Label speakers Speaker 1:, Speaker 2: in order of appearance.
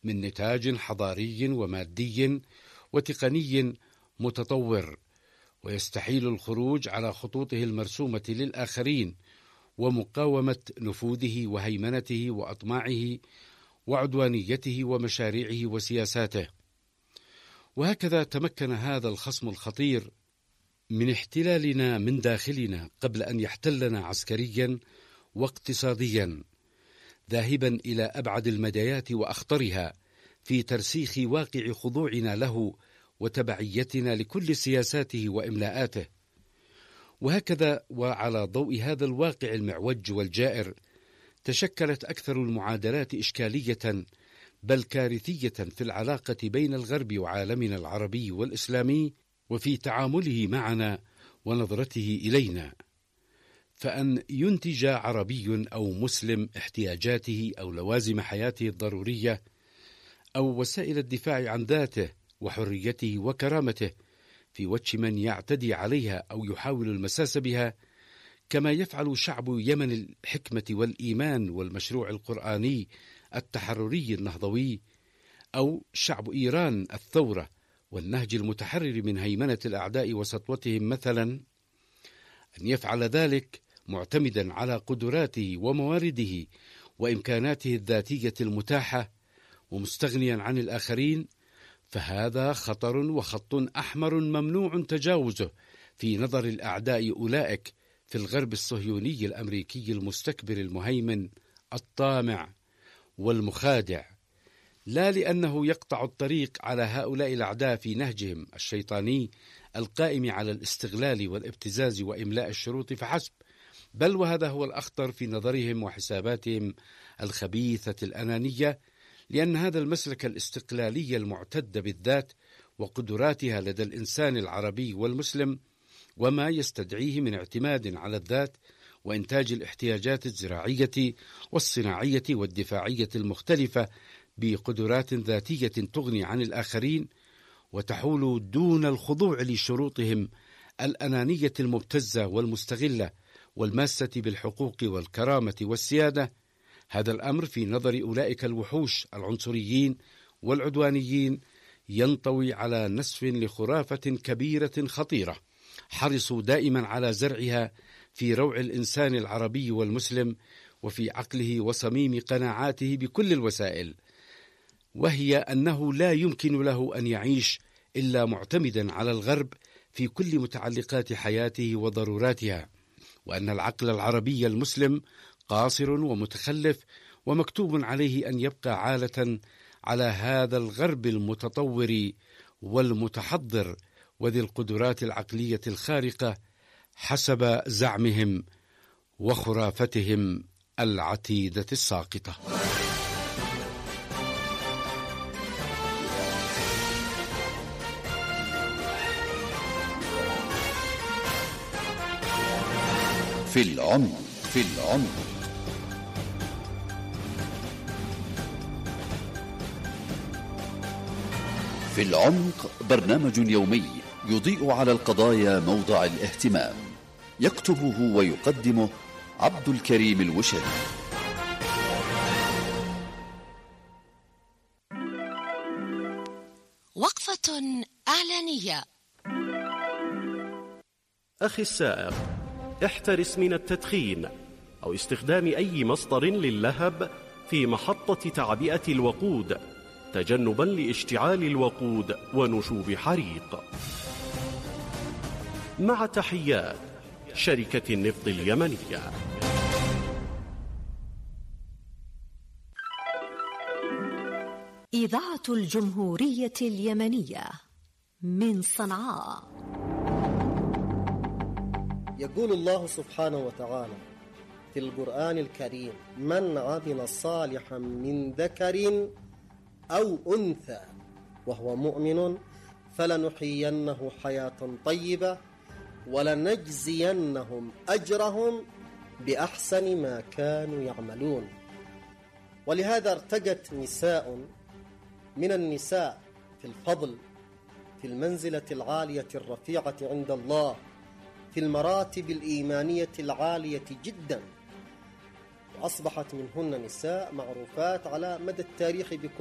Speaker 1: من نتاج حضاري ومادي وتقني متطور، ويستحيل الخروج على خطوطه المرسومة للآخرين ومقاومة نفوذه وهيمنته وأطماعه وعدوانيته ومشاريعه وسياساته. وهكذا تمكن هذا الخصم الخطير من احتلالنا من داخلنا قبل أن يحتلنا عسكريا واقتصاديا، ذاهبا إلى أبعد المدايات وأخطرها في ترسيخ واقع خضوعنا له وتبعيتنا لكل سياساته وإملاءاته. وهكذا وعلى ضوء هذا الواقع المعوج والجائر تشكلت أكثر المعادلات إشكالية بل كارثية في العلاقة بين الغرب وعالمنا العربي والإسلامي وفي تعامله معنا ونظرته إلينا. فأن ينتج عربي أو مسلم احتياجاته أو لوازم حياته الضرورية أو وسائل الدفاع عن ذاته وحريته وكرامته في وجه من يعتدي عليها أو يحاول المساس بها، كما يفعل شعب يمن الحكمة والإيمان والمشروع القرآني التحرري النهضوي، أو شعب إيران الثورة والنهج المتحرر من هيمنة الأعداء وسطوتهم مثلا، أن يفعل ذلك معتمدا على قدراته وموارده وإمكاناته الذاتية المتاحة ومستغنيا عن الآخرين، فهذا خطر وخط أحمر ممنوع تجاوزه في نظر الأعداء أولئك في الغرب الصهيوني الأمريكي المستكبر المهيمن الطامع والمخادع، لا لأنه يقطع الطريق على هؤلاء الأعداء في نهجهم الشيطاني القائم على الاستغلال والابتزاز وإملاء الشروط فحسب، بل وهذا هو الأخطر في نظرهم وحساباتهم الخبيثة الأنانية، لأن هذا المسلك الاستقلالي المعتد بالذات وقدراتها لدى الإنسان العربي والمسلم وما يستدعيه من اعتماد على الذات وإنتاج الاحتياجات الزراعية والصناعية والدفاعية المختلفة بقدرات ذاتية تغني عن الآخرين وتحول دون الخضوع لشروطهم الأنانية المبتزة والمستغلة والماسة بالحقوق والكرامة والسيادة. هذا الأمر في نظر أولئك الوحوش العنصريين والعدوانيين ينطوي على نسف لخرافة كبيرة خطيرة حرصوا دائما على زرعها في روع الإنسان العربي والمسلم وفي عقله وصميم قناعاته بكل الوسائل، وهي أنه لا يمكن له أن يعيش إلا معتمدا على الغرب في كل متعلقات حياته وضروراتها، وأن العقل العربي المسلم قاصر ومتخلف ومكتوب عليه أن يبقى عالة على هذا الغرب المتطور والمتحضر وذي القدرات العقلية الخارقة حسب زعمهم وخرافتهم العتيدة الساقطة.
Speaker 2: في العمق في العمق. في العمق برنامج يومي يضيء على القضايا موضع الاهتمام، يكتبه ويقدمه عبد الكريم الوشري.
Speaker 3: وقفة إعلانية.
Speaker 4: أخي السائق، احترس من التدخين أو استخدام أي مصدر للهب في محطة تعبئة الوقود تجنبا لاشتعال الوقود ونشوب حريق. مع تحيات شركة النفط اليمنية.
Speaker 3: إذاعة الجمهورية اليمنية من صنعاء.
Speaker 5: يقول الله سبحانه وتعالى في القرآن الكريم: من عمل صالحا من ذكر أو أنثى وهو مؤمن فلنحيينه حياة طيبة ولنجزينهم أجرهم بأحسن ما كانوا يعملون. ولهذا ارتقت نساء من النساء في الفضل، في المنزلة العالية الرفيعة عند الله، في المراتب الإيمانية العالية جدا، وأصبحت منهن نساء معروفات على مدى التاريخ بكل